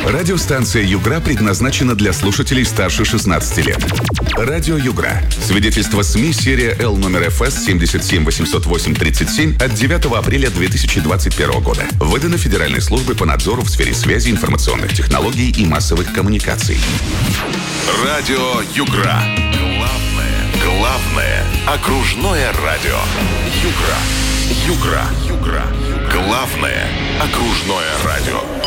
Радиостанция «Югра» предназначена для слушателей старше 16 лет. Радио «Югра». Свидетельство СМИ серия Л номер ФС 7780837 от 9 апреля 2021 года. Выдано Федеральной службой по надзору в сфере связи, информационных технологий и массовых коммуникаций. Радио «Югра». Главное окружное радио. Югра. Главное окружное радио.